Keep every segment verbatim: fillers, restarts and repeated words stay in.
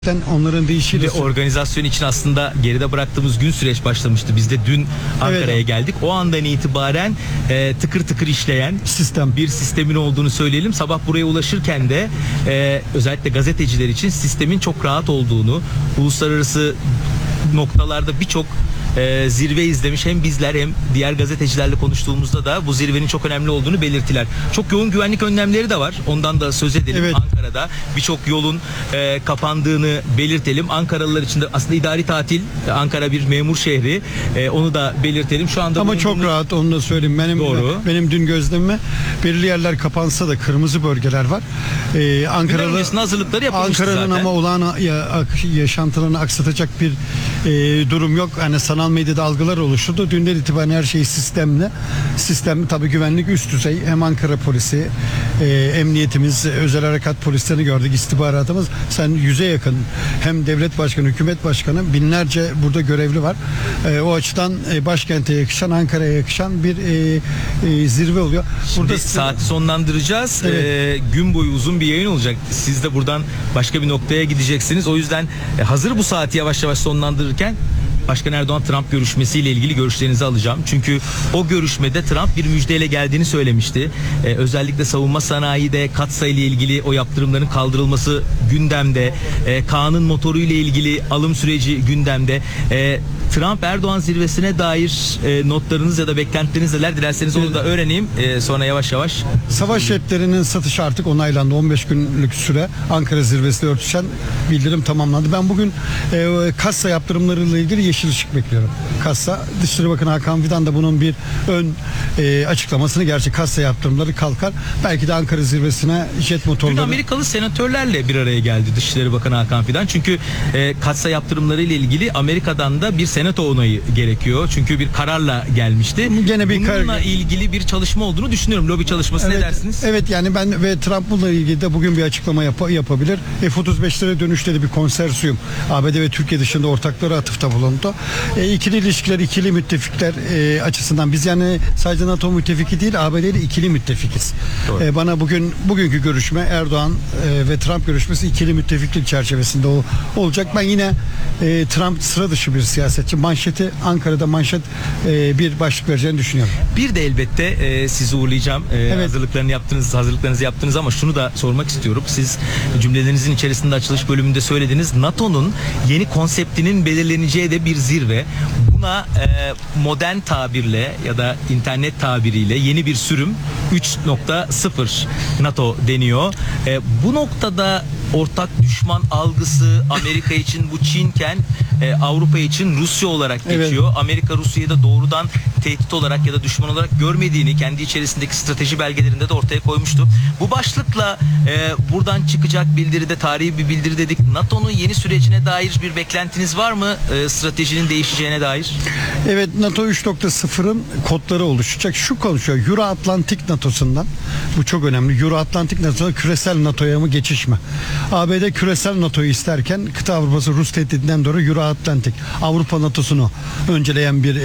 Onların değişiyle Ve organizasyon için aslında geride bıraktığımız gün süreç başlamıştı. Biz de dün Ankara'ya evet. geldik. O andan itibaren e, tıkır tıkır işleyen sistem bir sistemin olduğunu söyleyelim. Sabah buraya ulaşırken de e, özellikle gazeteciler için sistemin çok rahat olduğunu, uluslararası noktalarda birçok e, zirve izlemiş hem bizler hem diğer gazetecilerle konuştuğumuzda da bu zirvenin çok önemli olduğunu belirttiler. Çok yoğun güvenlik önlemleri de var. Ondan da söz edelim. Evet. Ankara'da birçok yolun e, kapandığını belirtelim. Ankaralılar için de aslında idari tatil. Ankara bir memur şehri. E, onu da belirtelim. Şu anda ama çok rahat, onu da söyleyeyim. Benim Doğru. benim dün gözlemime belirli yerler kapansa da kırmızı bölgeler var. Ee, Ankaralı hazırlıkları yapılmıştı Ankara'nın zaten. Ama olağan ya, yaşantılarını aksatacak bir e, durum yok. Hani sanal medyada algılar oluşturdu. Dünden itibaren her şey sistemli. Sistem tabii güvenlik üst düzey. Hem Ankara polisi, e, emniyetimiz, özel harekat polislerini gördük, istihbaratımız. Sen yüze yakın hem devlet başkanı, hükümet başkanı, binlerce burada görevli var. E, o açıdan e, başkente yakışan, Ankara'ya yakışan bir e, e, zirve oluyor. Şimdi burada saati sonlandıracağız. Evet. E, gün boyu uzun bir yayın olacak. Siz de buradan başka bir noktaya gideceksiniz. O yüzden e, hazır bu saati yavaş yavaş sonlandırırken Başkan Erdoğan-Trump görüşmesiyle ilgili görüşlerinizi alacağım. Çünkü o görüşmede Trump bir müjdeyle geldiğini söylemişti. Ee, özellikle savunma sanayide katsayıyla ilgili o yaptırımların kaldırılması gündemde. Ee, Kaan'ın motoru ile ilgili alım süreci gündemde. Ee, Trump-Erdoğan zirvesine dair e, notlarınız ya da beklentileriniz neler? Dilerseniz onu da öğreneyim. E, sonra yavaş yavaş. Savaş jetlerinin satışı artık onaylandı. on beş günlük süre Ankara zirvesiyle örtüşen bildirim tamamlandı. Ben bugün e, kassa yaptırımlarıyla ilgili yeşil ışık bekliyorum. Kassa, Dışişleri Bakanı Hakan Fidan da bunun bir ön e, açıklamasını, gerçi kassa yaptırımları kalkar. Belki de Ankara zirvesine jet motorları. Dün Amerikalı senatörlerle bir araya geldi Dışişleri Bakanı Hakan Fidan. Çünkü e, kassa yaptırımları ile ilgili Amerika'dan da bir senato onayı gerekiyor. Çünkü bir kararla gelmişti. Gene bir Bununla kar... ilgili bir çalışma olduğunu düşünüyorum. Lobi çalışması, evet, ne dersiniz? Evet, yani ben ve Trump bununla ilgili de bugün bir açıklama yap yapabilir. F otuz beşlere dönüşte de bir konsorsiyum A B D ve Türkiye dışında ortakları atıfta bulundu. E, ikili ilişkiler, ikili müttefikler e, açısından biz yani sadece NATO müttefiki değil, A B D ile ikili müttefikiz. E, bana bugün bugünkü görüşme Erdoğan e, ve Trump görüşmesi ikili müttefiklik çerçevesinde o, olacak. Ben yine e, Trump sıra dışı bir siyasetçi. Manşeti Ankara'da manşet e, bir başlık vereceğini düşünüyorum. Bir de elbette e, sizi uğurlayacağım. E, evet. Hazırlıklarını yaptınız, hazırlıklarınızı yaptınız ama şunu da sormak istiyorum. Siz cümlelerinizin içerisinde açılış bölümünde söylediniz. NATO'nun yeni konseptinin belirleneceği de bir zirve. Buna e, modern tabirle ya da internet tabiriyle yeni bir sürüm üç nokta sıfır NATO deniyor. E, bu noktada ortak düşman algısı Amerika için bu Çinken e, Avrupa için Rusya olarak geçiyor. Evet. Amerika Rusya'yı da doğrudan tehdit olarak ya da düşman olarak görmediğini kendi içerisindeki strateji belgelerinde de ortaya koymuştu. Bu başlıkla e, buradan çıkacak bildiride, tarihi bir bildiri dedik. NATO'nun yeni sürecine dair bir beklentiniz var mı? E, stratejinin değişeceğine dair? Evet, NATO üç nokta sıfırın kodları oluşacak. Şu konuşuyor. Euro-Atlantik NATO'sundan, bu çok önemli. Euro-Atlantik NATO'ya küresel NATO'ya mı geçiş mi? A B D küresel NATO'yu isterken kıta Avrupası Rus tehdidinden dolayı Euro-Atlantik Avrupa NATO'sunu önceleyen bir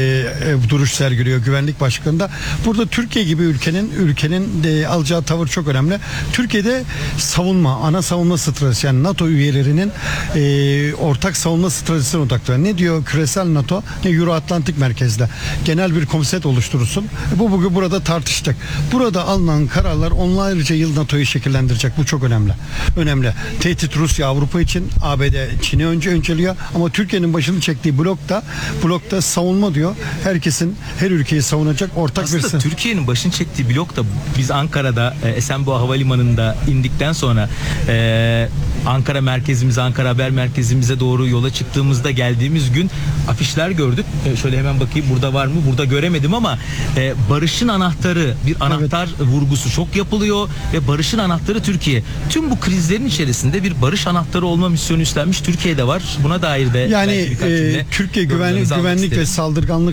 e, e, duruş sergiliyor güvenlik başkanında. Burada Türkiye gibi ülkenin ülkenin de alacağı tavır çok önemli. Türkiye'de savunma, ana savunma stratejisi, yani NATO üyelerinin e, ortak savunma stratejisine odaklanıyor. Ne diyor küresel NATO? Ne Euro-Atlantik merkezde genel bir konsept oluşturursun. Bu bugün burada tartışacak. Burada alınan kararlar onlarca yıl NATO'yu şekillendirecek. Bu çok önemli. Önemli. Tehdit Rusya Avrupa için, A B D Çin'i önce önceliyor ama Türkiye'nin başını çektiği blokta blokta savunma diyor. Herkesin, her ülkeyi savunacak ortak aslında bir... Aslında Türkiye'nin başını çektiği blokta biz Ankara'da e, Esenboğa Havalimanı'nda indikten sonra e, Ankara merkezimize, Ankara Haber merkezimize doğru yola çıktığımızda geldiğimiz gün afişler gördük. E, şöyle hemen bakayım, burada var mı? Burada göremedim ama e, barışın anahtarı, bir anahtar evet. vurgusu çok yapılıyor ve barışın anahtarı Türkiye. Tüm bu krizlerin içerisinde bir barış anahtarı olma misyonu üstlenmiş Türkiye'de var. Buna dair de yani e, Türkiye güvenlik güvenlik ve saldırganlık üzerinde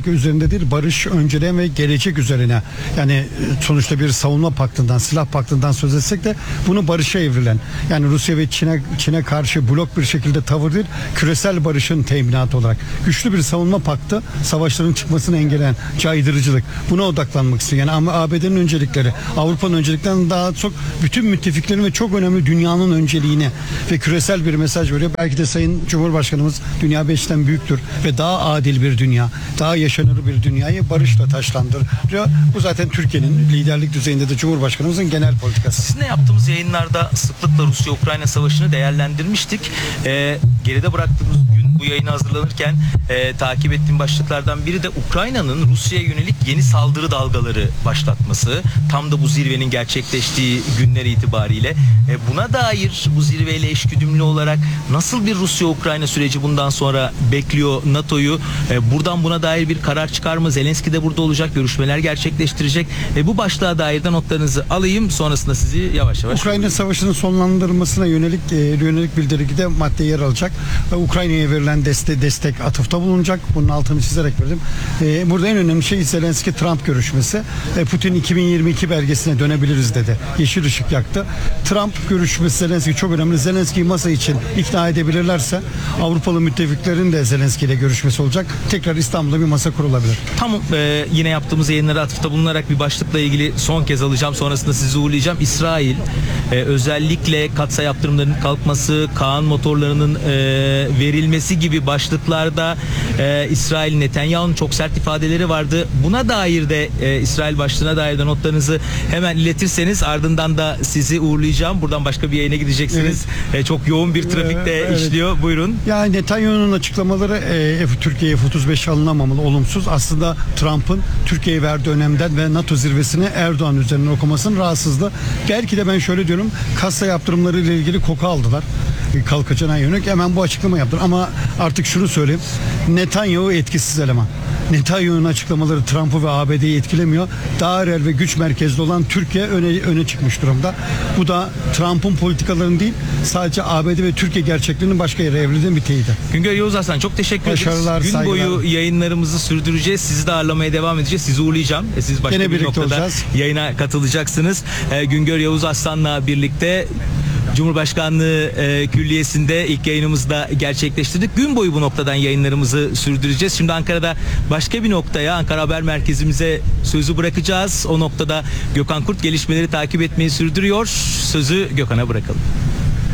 üzerinde değil, barış önceleyen ve gelecek üzerine. Yani e, sonuçta bir savunma paktından, silah paktından söz etsek de bunu barışa evrilen. Yani Rusya ve Çin'e Çin'e karşı blok bir şekilde tavır değil, küresel barışın teminatı olarak. Güçlü bir savunma paktı, savaşların çıkmasını engelleyen caydırıcılık. Buna odaklanmak istiyor. Yani ama A B D'nin öncelikleri, Avrupa'nın önceliklerinden daha çok bütün müttefiklerin ve çok önemli dünyanın önceliğine ve küresel bir mesaj veriyor. Belki de Sayın Cumhurbaşkanımız dünya beşten büyüktür ve daha adil bir dünya, daha yaşanır bir dünyayı barışla taşlandırıyor. Bu zaten Türkiye'nin liderlik düzeyinde de Cumhurbaşkanımızın genel politikası. Sizinle yaptığımız yayınlarda sıklıkla Rusya-Ukrayna savaşını değerlendirmiştik. Ee, geride bıraktığımız gün bu yayına hazırlanırken e, takip ettiğim başlıklardan biri de Ukrayna'nın Rusya'ya yönelik yeni saldırı dalgaları başlatması. Tam da bu zirvenin gerçekleştiği günler itibariyle. E, buna dair bu zirveyle eşgüdümlü olarak nasıl bir Rusya-Ukrayna süreci bundan sonra bekliyor NATO'yu? E, buradan buna dair bir karar çıkar mı? Zelenski de burada olacak, görüşmeler gerçekleştirecek. E, bu başlığa dair de notlarınızı alayım. Sonrasında sizi yavaş yavaş... Ukrayna Savaşı'nın sonlandırılmasına yönelik e, yönelik bildiride madde yer alacak. E, Ukrayna'ya verilen destek, destek atıfta bulunacak. Bunun altını çizerek verdim. E, burada en önemli şey Zelenski-Trump görüşmesi. E, Putin iki bin yirmi iki belgesine dönebiliriz dedi. Yeşil ışık yaktı. Trump görüşmesi Zelenski çok önemli. Zelenski'yi masa için ikna edebilirlerse Avrupalı müttefiklerin de Zelenski ile görüşmesi olacak. Tekrar İstanbul'da bir masa kurulabilir. Tamam, e, yine yaptığımız yayınlara atıfta bulunarak bir başlıkla ilgili son kez alacağım. Sonrasında sizi uğurlayacağım. İsrail e, özellikle katsa yaptırımlarının kalkması, Kaan motorlarının e, verilmesi gibi başlıklarda e, İsrail Netanyahu'nun çok sert ifadeleri vardı. Buna dair de e, İsrail başlığına dair de notlarınızı hemen iletirseniz ardından da sizi uğurlayacağım. Buradan başka bir yayına gideceksiniz. Evet. E, çok yoğun bir trafikte Ee, evet. işliyor. Buyurun. Yani Netanyahu'nun açıklamaları e, Türkiye'ye F otuz beş alınamamalı, olumsuz. Aslında Trump'ın Türkiye'ye verdiği önemden ve NATO zirvesini Erdoğan üzerinden okumasının rahatsızlığı. Belki de ben şöyle diyorum, kasa yaptırımları ile ilgili koku aldılar. Kalkacağına yönelik hemen bu açıklama yaptılar. Ama artık şunu söyleyeyim, Netanyahu etkisiz eleman. Netanyahu'nun açıklamaları Trump'ı ve A B D'yi etkilemiyor. Daha reel ve güç merkezli olan Türkiye öne, öne çıkmış durumda. Bu da Trump'ın politikalarının değil, sadece A B D ve Türkiye gerçekliğinin başka yere evrildiğinin bir teyidi. Güngör Yavuz Aslan, çok teşekkür ederiz. Başarılar, Gün saygılar. boyu yayınlarımızı sürdüreceğiz. Sizi de ağırlamaya devam edeceğiz. Sizi uğurlayacağım. E, Siz başka Gene bir birlikte noktada olacağız. yayına katılacaksınız. E, Güngör Yavuz Aslan'la birlikte Cumhurbaşkanlığı e, Külliyesi'nde ilk yayınımızı da gerçekleştirdik. Gün boyu bu noktadan yayınlarımızı sürdüreceğiz. Şimdi Ankara'da başka bir noktaya, Ankara Haber Merkezimize sözü bırakacağız. O noktada Gökhan Kurt gelişmeleri takip etmeyi sürdürüyor. Sözü Gökhan'a bırakalım.